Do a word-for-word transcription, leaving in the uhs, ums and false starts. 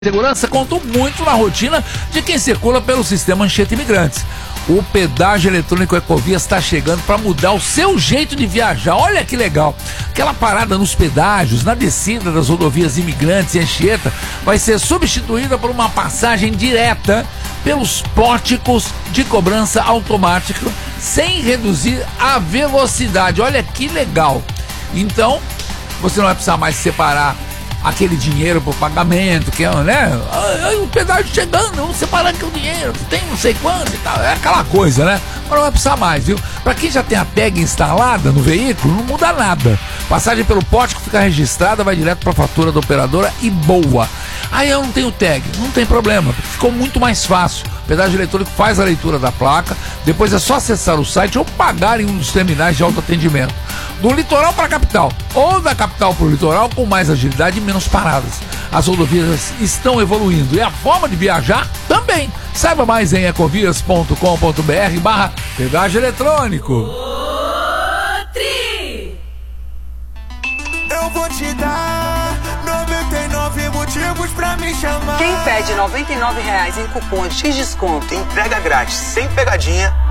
Segurança contam muito na rotina de quem circula pelo sistema Anchieta Imigrantes. O pedágio eletrônico Ecovias está chegando para mudar o seu jeito de viajar. Olha que legal! Aquela parada nos pedágios, na descida das rodovias Imigrantes e Anchieta, vai ser substituída por uma passagem direta pelos pórticos de cobrança automática, sem reduzir a velocidade. Olha que legal! Então, você não vai precisar mais separar aquele dinheiro por pagamento, que é, né? Ai, o pedágio chegando, vamos separar aqui o dinheiro, tem não sei quanto e tal. É aquela coisa, né? Mas não vai precisar mais, viu? Pra quem já tem a tag instalada no veículo, não muda nada. Passagem pelo pórtico fica registrada, vai direto pra fatura da operadora e boa. Aí eu não tenho tag, não tem problema, ficou muito mais fácil. O pedágio eletrônico faz a leitura da placa, depois é só acessar o site ou pagar em um dos terminais de autoatendimento. Do litoral para a capital, ou da capital para o litoral, com mais agilidade e menos paradas. As rodovias estão evoluindo e a forma de viajar também. Saiba mais em ecovias ponto com ponto br barra pedágio eletrônico. Eu vou te dar noventa e nove motivos pra me chamar. Quem pede noventa e nove reais em cupom de desconto entrega grátis, sem pegadinha,